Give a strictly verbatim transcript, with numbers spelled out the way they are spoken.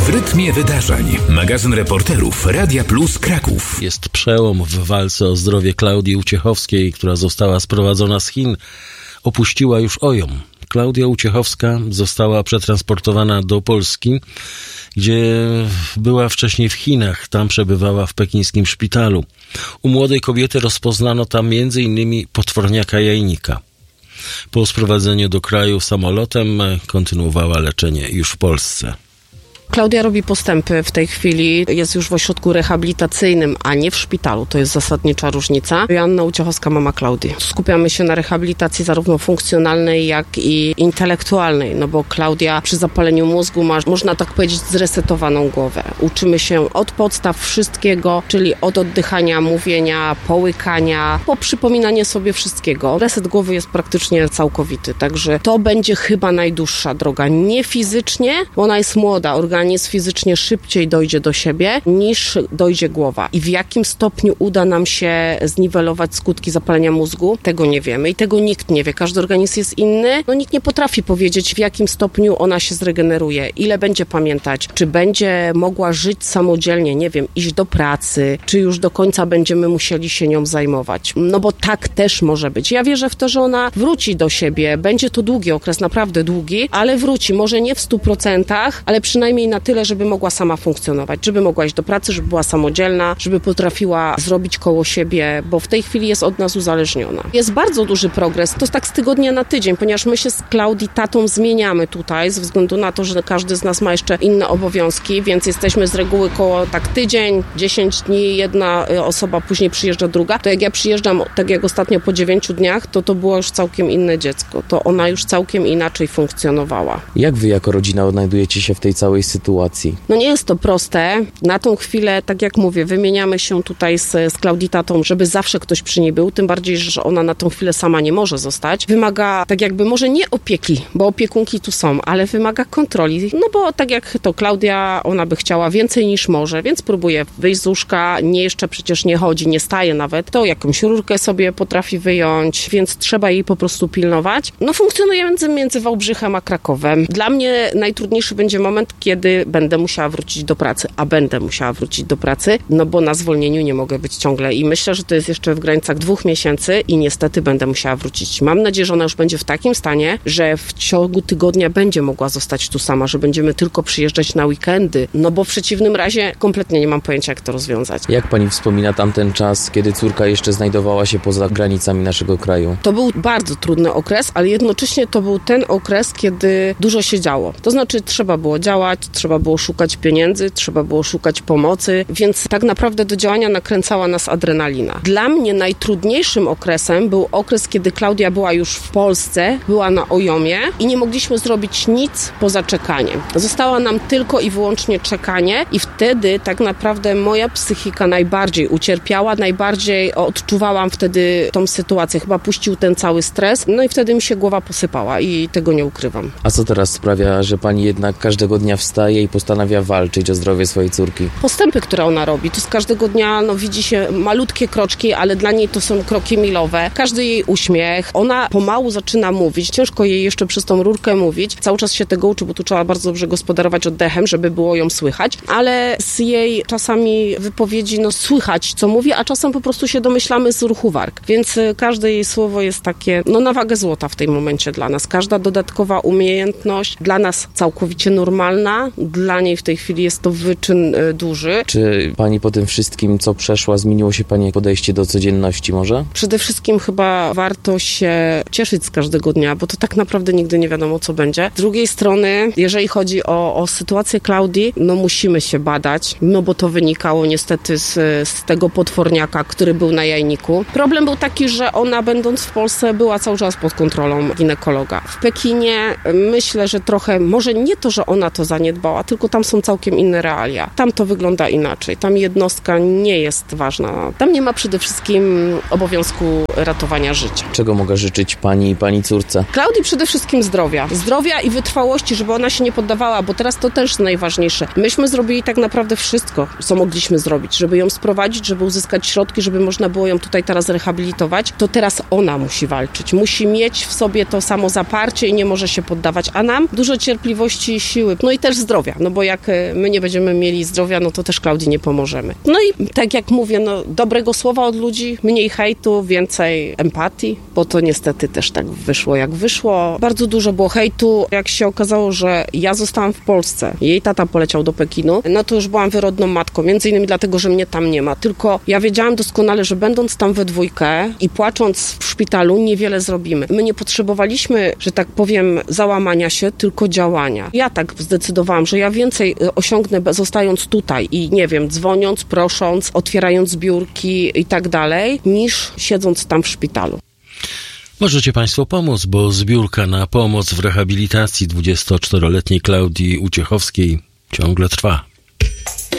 W rytmie wydarzeń. Magazyn reporterów Radia Plus Kraków. Jest przełom w walce o zdrowie Klaudii Uciechowskiej, która została sprowadzona z Chin. Opuściła już O J O M. Klaudia Uciechowska została przetransportowana do Polski, gdzie była wcześniej w Chinach. Tam przebywała w pekińskim szpitalu. U młodej kobiety rozpoznano tam między innymi potworniaka jajnika. Po sprowadzeniu do kraju samolotem kontynuowała leczenie już w Polsce. Klaudia robi postępy w tej chwili, jest już w ośrodku rehabilitacyjnym, a nie w szpitalu. To jest zasadnicza różnica. Joanna Uciechowska, mama Klaudii. Skupiamy się na rehabilitacji zarówno funkcjonalnej, jak i intelektualnej, no bo Klaudia przy zapaleniu mózgu ma, można tak powiedzieć, zresetowaną głowę. Uczymy się od podstaw wszystkiego, czyli od oddychania, mówienia, połykania, po przypominanie sobie wszystkiego. Reset głowy jest praktycznie całkowity, także to będzie chyba najdłuższa droga. Nie fizycznie, bo ona jest młoda, organizm fizycznie szybciej dojdzie do siebie, niż dojdzie głowa. I w jakim stopniu uda nam się zniwelować skutki zapalenia mózgu, tego nie wiemy i tego nikt nie wie. Każdy organizm jest inny. No nikt nie potrafi powiedzieć, w jakim stopniu ona się zregeneruje, ile będzie pamiętać, czy będzie mogła żyć samodzielnie, nie wiem, iść do pracy, czy już do końca będziemy musieli się nią zajmować. No bo tak też może być. Ja wierzę w to, że ona wróci do siebie. Będzie to długi okres, naprawdę długi, ale wróci. Może nie w stu procentach, ale przynajmniej na tyle, żeby mogła sama funkcjonować, żeby mogła iść do pracy, żeby była samodzielna, żeby potrafiła zrobić koło siebie, bo w tej chwili jest od nas uzależniona. Jest bardzo duży progres, to jest tak z tygodnia na tydzień, ponieważ my się z Klaudii tatą zmieniamy tutaj, ze względu na to, że każdy z nas ma jeszcze inne obowiązki, więc jesteśmy z reguły koło tak tydzień, dziesięć dni, jedna osoba, później przyjeżdża druga. To jak ja przyjeżdżam, tak jak ostatnio po dziewięciu dniach, to to było już całkiem inne dziecko. To ona już całkiem inaczej funkcjonowała. Jak wy jako rodzina odnajdujecie się w tej całej sytuacji? No nie jest to proste. Na tą chwilę, tak jak mówię, wymieniamy się tutaj z, z Klaudii tatą, żeby zawsze ktoś przy niej był, tym bardziej, że ona na tą chwilę sama nie może zostać. Wymaga tak jakby może nie opieki, bo opiekunki tu są, ale wymaga kontroli. No bo tak jak to Klaudia, ona by chciała więcej niż może, więc próbuje wyjść z łóżka, nie jeszcze przecież nie chodzi, nie staje nawet, to jakąś rurkę sobie potrafi wyjąć, więc trzeba jej po prostu pilnować. No funkcjonuje między, między Wałbrzychem a Krakowem. Dla mnie najtrudniejszy będzie moment, kiedy będę musiała wrócić do pracy, a będę musiała wrócić do pracy, no bo na zwolnieniu nie mogę być ciągle i myślę, że to jest jeszcze w granicach dwóch miesięcy i niestety będę musiała wrócić. Mam nadzieję, że ona już będzie w takim stanie, że w ciągu tygodnia będzie mogła zostać tu sama, że będziemy tylko przyjeżdżać na weekendy, no bo w przeciwnym razie kompletnie nie mam pojęcia, jak to rozwiązać. Jak pani wspomina tamten czas, kiedy córka jeszcze znajdowała się poza granicami naszego kraju? To był bardzo trudny okres, ale jednocześnie to był ten okres, kiedy dużo się działo. To znaczy trzeba było działać, trzeba było szukać pieniędzy, trzeba było szukać pomocy, więc tak naprawdę do działania nakręcała nas adrenalina. Dla mnie najtrudniejszym okresem był okres, kiedy Klaudia była już w Polsce, była na O J O M-ie i nie mogliśmy zrobić nic poza czekaniem. Została nam tylko i wyłącznie czekanie i wtedy tak naprawdę moja psychika najbardziej ucierpiała, najbardziej odczuwałam wtedy tą sytuację. Chyba puścił ten cały stres, no i wtedy mi się głowa posypała i tego nie ukrywam. A co teraz sprawia, że pani jednak każdego dnia wstaje i postanawia walczyć o zdrowie swojej córki? Postępy, które ona robi, to z każdego dnia no, widzi się malutkie kroczki, ale dla niej to są kroki milowe. Każdy jej uśmiech, ona pomału zaczyna mówić, ciężko jej jeszcze przez tą rurkę mówić, cały czas się tego uczy, bo tu trzeba bardzo dobrze gospodarować oddechem, żeby było ją słychać, ale z jej czasami wypowiedzi no słychać, co mówi, a czasem po prostu się domyślamy z ruchu warg, więc każde jej słowo jest takie, no na wagę złota w tym momencie dla nas. Każda dodatkowa umiejętność dla nas całkowicie normalna, dla niej w tej chwili jest to wyczyn y, duży. Czy pani po tym wszystkim, co przeszła, zmieniło się pani podejście do codzienności może? Przede wszystkim chyba warto się cieszyć z każdego dnia, bo to tak naprawdę nigdy nie wiadomo, co będzie. Z drugiej strony, jeżeli chodzi o, o sytuację Klaudii, no musimy się badać, no bo to wynikało niestety z, z tego potworniaka, który był na jajniku. Problem był taki, że ona będąc w Polsce była cały czas pod kontrolą ginekologa. W Pekinie myślę, że trochę, może nie to, że ona to zaniedbała, tylko tam są całkiem inne realia. Tam to wygląda inaczej. Tam jednostka nie jest ważna. Tam nie ma przede wszystkim obowiązku ratowania życia. Czego mogę życzyć pani i pani córce? Klaudii przede wszystkim zdrowia. Zdrowia i wytrwałości, żeby ona się nie poddawała, bo teraz to też najważniejsze. Myśmy zrobili tak naprawdę wszystko, co mogliśmy zrobić, żeby ją sprowadzić, żeby uzyskać środki, żeby można było ją tutaj teraz rehabilitować. To teraz ona musi walczyć. Musi mieć w sobie to samo zaparcie i nie może się poddawać. A nam dużo cierpliwości i siły. No i też zdrowia. zdrowia, no bo jak my nie będziemy mieli zdrowia, no to też Klaudii nie pomożemy. No i tak jak mówię, no dobrego słowa od ludzi, mniej hejtu, więcej empatii, bo to niestety też tak wyszło, jak wyszło. Bardzo dużo było hejtu, jak się okazało, że ja zostałam w Polsce, jej tata poleciał do Pekinu, no to już byłam wyrodną matką, między innymi dlatego, że mnie tam nie ma, tylko ja wiedziałam doskonale, że będąc tam we dwójkę i płacząc w szpitalu, niewiele zrobimy. My nie potrzebowaliśmy, że tak powiem, załamania się, tylko działania. Ja tak zdecydowałam, że ja więcej osiągnę zostając tutaj i nie wiem, dzwoniąc, prosząc, otwierając zbiórki i tak dalej, niż siedząc tam w szpitalu. Możecie Państwo pomóc, bo zbiórka na pomoc w rehabilitacji dwudziestoczteroletniej Klaudii Uciechowskiej ciągle trwa.